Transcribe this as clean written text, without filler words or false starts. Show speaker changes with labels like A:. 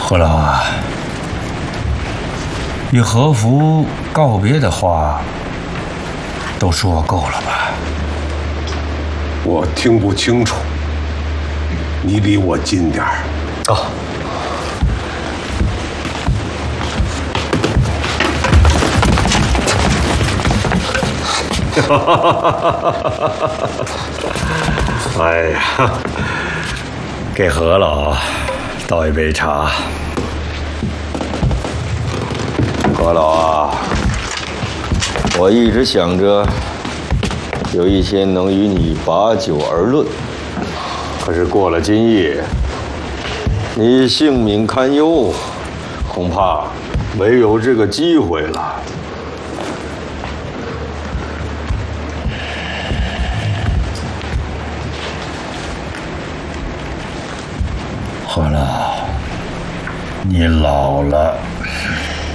A: 何老啊，与何福告别的话都说够了吧？
B: 我听不清楚，你离我近点儿。
A: 哦。哎呀，给何老倒一杯茶。
C: 何老啊，我一直想着有一天能与你把酒而论，可是过了今夜，你性命堪忧，恐怕没有这个机会了。
A: 何老，你老了。